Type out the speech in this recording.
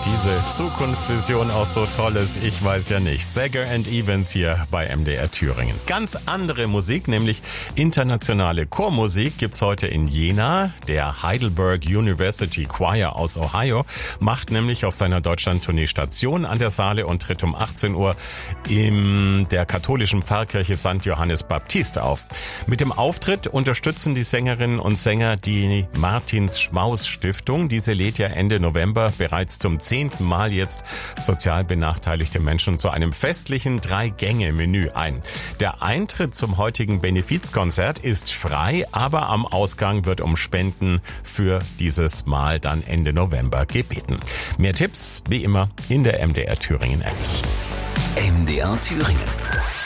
diese Zukunftsvision auch so toll ist, ich weiß ja nicht. Sager and Evans hier bei MDR Thüringen. Ganz andere Musik, nämlich internationale Chormusik, gibt's heute in Jena. Der Heidelberg University Choir aus Ohio macht nämlich auf seiner Deutschland-Tournee Station an der Saale und tritt um 18 Uhr in der katholischen Pfarrkirche St. Johannes Baptist auf. Mit dem Auftritt unterstützen die Sängerinnen und Sänger die Martins-Schmaus-Stiftung. Diese lädt ja Ende November bereits zum 10. Mal jetzt sozial benachteiligte Menschen zu einem festlichen 3-Gänge-Menü ein. Der Eintritt zum heutigen Benefizkonzert ist frei, aber am Ausgang wird um Spenden für dieses Mal dann Ende November gebeten. Mehr Tipps wie immer in der MDR Thüringen App. MDR Thüringen.